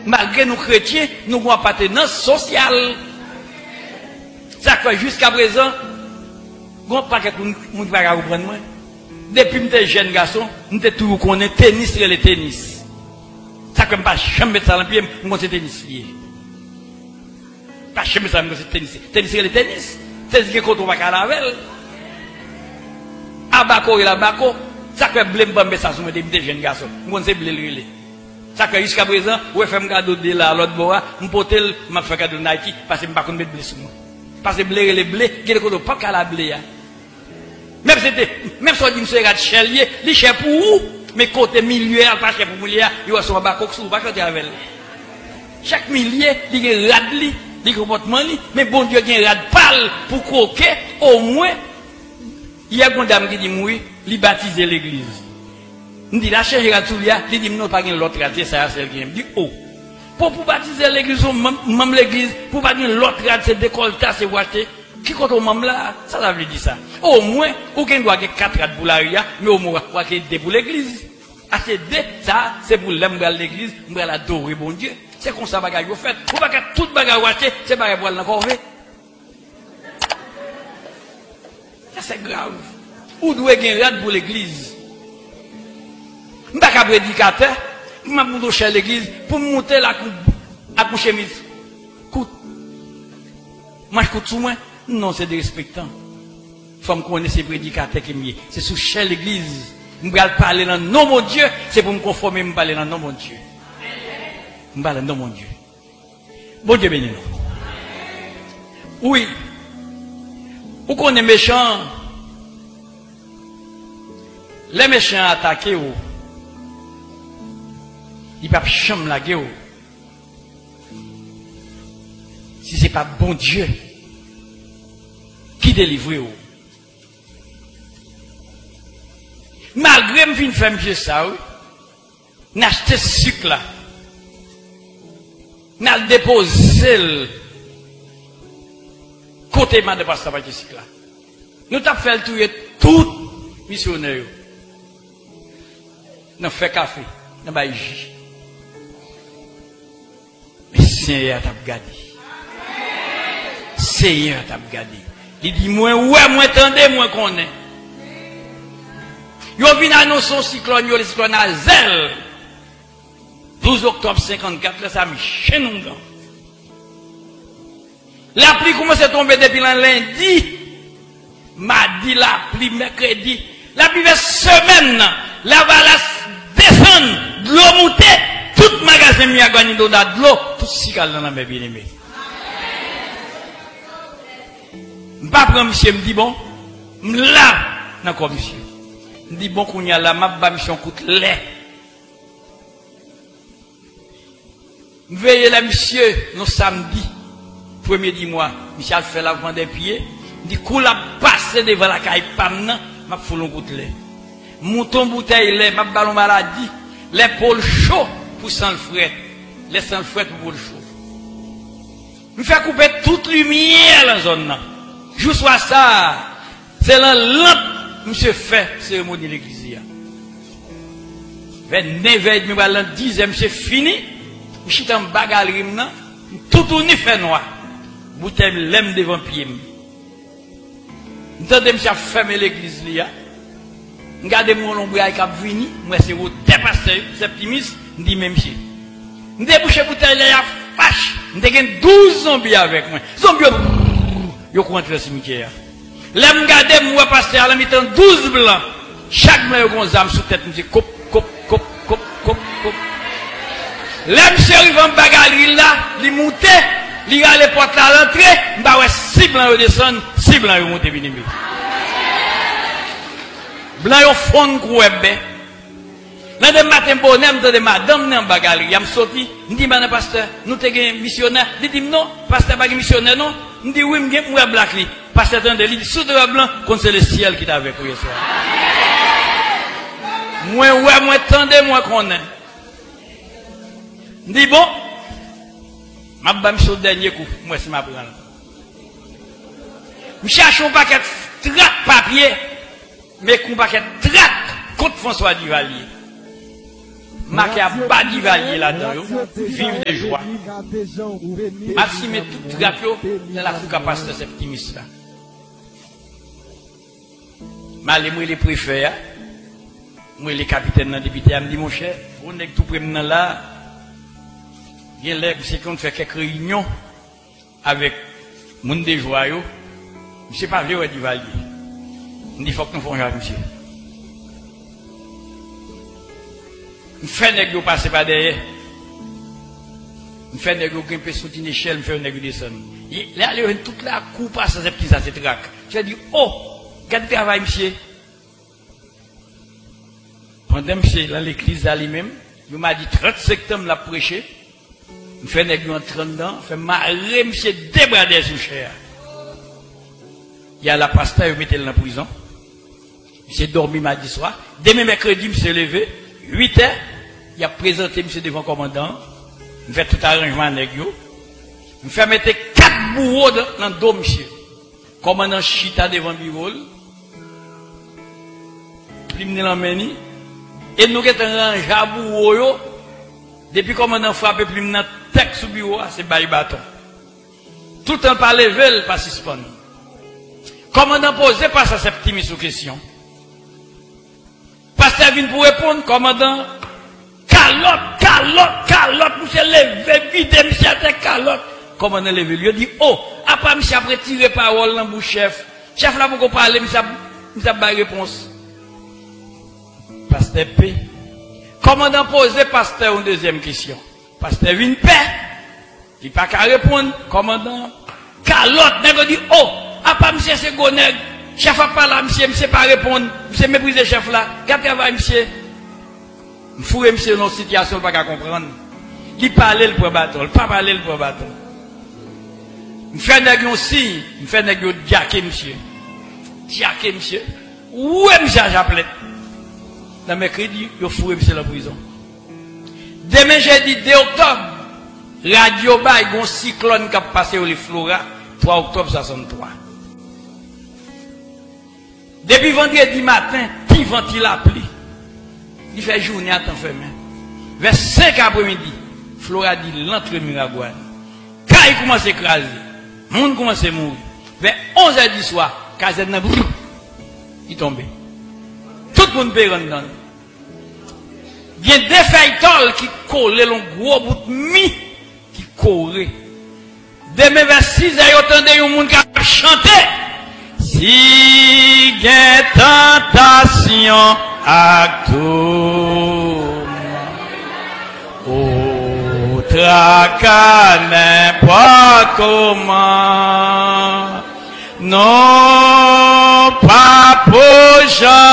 Malgré nous chrétiens, nous avons appartenance sociale. Ça fait jusqu'à présent, on pas que nous ne pouvons pas comprendre moi. Depuis que j'étais jeune garçon, nous étions toujours connaît tennis et le tennis. Ça comme pas jamais mettre ça dans le pied, moi c'est tennis lié. Pas jamais ça c'est tennis. Tennis et le tennis. C'est ce que quand on va calavel. Abako et l'abako, ça fait blé mbambe ça sur des jeunes garçons. Moi c'est blé relé. Ça fait jusqu'à présent, ouais fait me cadeau de là l'autre bois, me potel m'a fait cadeau Nike parce que me pas connait mettre blé sur moi. Parce que blé les blé, qui est pas cala blé ya. Même si on dit monsieur regarde chelier, li cher pour où? Mais côté milieu, pas cher pour milliard, il va sur bas coxou, pas quand avec. Chaque millier, il rad li comportement li, mais bon Dieu gen rad pâle pour croquer au moins. Il y a une dame qui dit oui, il baptiser l'église. On dit la changer rad sou lia, il dit non pas gen l'autre rad, c'est ça celle qui dit oh. Pour baptiser l'église, même l'église, pour pas gen l'autre rad, c'est décolleté, c'est waté. Qui compte au même là, ça veut dire ça. Au moins, aucun doit avoir 4 rades pour la ria, mais au moins, il y a 2 pour l'église. À ces 2, ça, c'est pour l'aimer l'église, pour l'adorer, bon Dieu. C'est comme ça, bagaille vous faites. Pour pas que tout bagaille waté, c'est bagaille pour l'encore fait. Ça, c'est grave. Ou doit avoir un rade pour l'église. Je ne suis pas prédicateur, je ne suis pas chez l'église, pour monter la coupe, à coucher chemise. Coute. Moi, je coûte sous moi. Non, c'est des respectants. Il faut me connaître ces prédicateurs qui m'y. C'est sous chez l'église. Je vais parler dans le nom de mon Dieu. C'est pour me conformer, je vais parler dans le nom de mon Dieu. Je vais parler dans le nom de mon Dieu. Bon Dieu béni nous. Oui. Ou qu'on est méchant. Les méchants attaquent. Ils ne peuvent jamais la guerre. Si ce n'est pas bon Dieu qui délivre. Malgré me faire monsieur ça, n'a acheté ce sucre là. N'a déposé le côté de pasteur de sucre là. Nous t'avons fait tuer tout missionnaire. Nous fait café, nous avons jus. Mais Seigneur t'a gardé. Seigneur t'a gardé. Il dit, moi, ouais, moi, attendez, moi, qu'on est. Yo vient annoncer un cyclone, le cyclone Azel. 12 octobre 54, là, ça me chaîne nous. La pluie commence à tomber depuis le lundi. Mardi, la pluie, mercredi. La pluie fait semaine, la valasse descend, de l'eau montée, tout magasin mi a gagné de l'eau, tout cycle dans la mer bien aimé. Pas prendre monsieur me dit bon là d'accord monsieur me dit bon qu'on y a là m'a ba mission coûte lait veillez là monsieur nous samedi premier du mois monsieur fait lavement des pieds dit qu'on l'a passé devant la caille pam nan m'a foulon coûte lait mouton bouteille lait m'a ballon maladie l'épaule chaud pour sans le frais les sans le frais pour le chaud me fait couper toute lumière dans la zone là. Je sois ça, c'est la lampe, monsieur fait, cérémonie de l'église. Vers 9h30, vers 10h, monsieur fini, je suis en bagarre, tout tourné fait noir. Bouteille l'aime devant pied. Entendez, monsieur fermer l'église, regardez mon ombre qui a venu, moi c'est au dépassé, c'est optimiste, je dis même monsieur. Je débouche bouteille, il y a fâche, je ai 12 zombies avec moi. Zombies, yo contre le cimetière. L'aime garder moi pasteur la mettant 12 blancs. Chaque blanc yo gon zam sous tête monsieur cop. L'aime arrive en bagarre là, li monter, li aller porte à l'entrée, m'ba ouais 6 blancs yo descend, 6 blancs yo monter vini. Blanc yo fond kouebe. Là de matin bonhomme de madame nan bagarre, y a me sorti, m'di madame pasteur, nous te gen missionnaire, dit non, pasteur pas missionnaire non. Je dis oui, je suis black. Parce que c'est dit sous de blanc, comme c'est le ciel qui t'avait pour ça. Moi, ouais, moi, tendez, moi, qu'on est. Je dis bon, je vais me dernier coup. Moi, c'est ma prendre. Je cherche un paquet de trac papier, mais un paquet de trac contre François Duvalier. marqué à Badivalier là-dedans, vive de joie. Maxime tout rapio dans la capacité de Septimus là. Malé moi les préfets, moi les capitaines dans député, me dit mon cher, on est tout près là. Il y a c'est qu'on fait quelques réunions avec monde de joie yo. Monsieur pas vieux du Valier. Il dit faut que nous fassions avec monsieur. Nous faisons nèg yo passer par derrière. Nous faisons nèg yo grimper sur une échelle, nous faisons nèg yo descendre. Là il y a toute la cour passe ces petits ça c'est trac. Tu as dit oh, quel travail monsieur. Pendant monsieur dans l'église là lui-même, il m'a dit 30 septembre l'a prêché. Nous faisons nèg yo en 30 ans, fait marrer monsieur débradé sous chair. Il y a la pasteur, il mettait dans la prison. Monsieur dormi mardi soir. Demain mercredi, monsieur levé. 8 heures, il a présenté monsieur devant le commandant. Il fait tout arrangement avec lui. Il fait mettre 4 bourreaux dans le dos, monsieur. Commandant chita devant le bureau. Puis il l'emmène. Et nous avons rangé à bourreau. Depuis le commandant frappe, puis il a tête sous le bureau, c'est bail bâton. Tout le temps par level, pas suspendre. Commandant posé pas sa Septimus sous question. Pasteur vient pour répondre, commandant, calotte, monsieur levé, vide, monsieur a calotte. Commandant levé, lui dit, oh, après monsieur a retiré parole dans bouche chef. Chef là, pour parler, monsieur a pas réponse. Pasteur P. Commandant posé, pasteur, une deuxième question. Pasteur vient paix. Il pas qu'à répondre, commandant, calotte, nègre dit, oh, après monsieur c'est gonègue. Chef a parlé à monsieur, monsieur pas répondre, monsieur mépriser chef là. Quel travail monsieur? M'fourer monsieur dans une situation pas qu'à comprendre. Il parlait le point bâton, il pas parler le point bâton. M'fait nèg un signe, m'fait nèg yo diaké monsieur. Diaké monsieur. Ouais monsieur j'appelle. Dans mercredi, yo fourer monsieur la prison. Demain jeudi 2 octobre, radio bay gon cyclone qui a passé au Flora 3 octobre 63. Depuis vendredi matin, petit ventile a pli. Il fait journée à temps fermé. Vers 5 après-midi, Flora dit l'entre Miragouane. Quand il commence à écraser, le monde commence à mourir. Vers 11h du soir, Kazen il tombe. Tout le monde peut rentrer dedans. Il y a des feuilles qui collent le gros bout de mi qui courent. Demain vers 6h, il y a un monde qui a chanté. Si il y a tentation à tout, au tracas n'importe comment, non pas pour Jean.